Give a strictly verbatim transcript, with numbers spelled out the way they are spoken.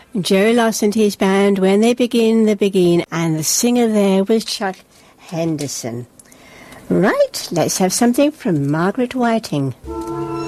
Jerry Loss and his band, When They Begin, They Begin, and the singer there was Chuck Henderson. Right, let's have something from Margaret Whiting.